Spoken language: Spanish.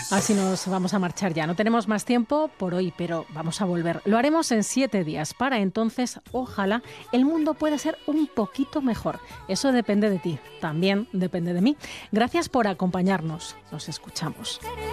Así nos vamos a marchar ya. No tenemos más tiempo por hoy, pero vamos a volver. Lo haremos en 7 días. Para entonces, ojalá el mundo pueda ser un poquito mejor. Eso depende de ti. También depende de mí. Gracias por acompañarnos. Nos escuchamos.